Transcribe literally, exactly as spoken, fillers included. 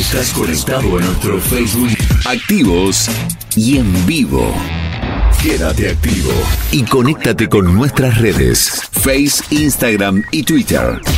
Estás conectado a nuestro Facebook. Activos y en vivo. Quédate activo y conéctate con nuestras redes, Face, Instagram y Twitter.